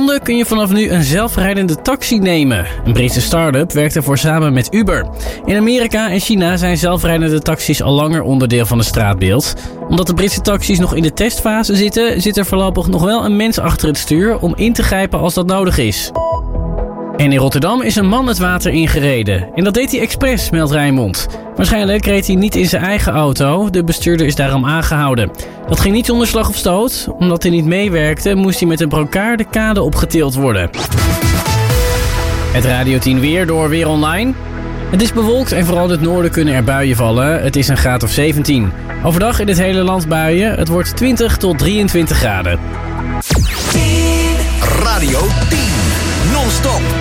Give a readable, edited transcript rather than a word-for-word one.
Londen kun je vanaf nu een zelfrijdende taxi nemen. Een Britse start-up werkt ervoor samen met Uber. In Amerika en China zijn zelfrijdende taxis al langer onderdeel van het straatbeeld. Omdat de Britse taxis nog in de testfase zitten, zit er voorlopig nog wel een mens achter het stuur om in te grijpen als dat nodig is. En in Rotterdam is een man het water ingereden. En dat deed hij expres, meldt Rijnmond. Waarschijnlijk reed hij niet in zijn eigen auto. De bestuurder is daarom aangehouden. Dat ging niet zonder slag of stoot. Omdat hij niet meewerkte, moest hij met een brancard de kade opgetild worden. Het Radio 10 weer door Weer Online. Het is bewolkt en vooral in het noorden kunnen er buien vallen. Het is een graad of 17. Overdag in het hele land buien. Het wordt 20 tot 23 graden. Radio 10. Non-stop.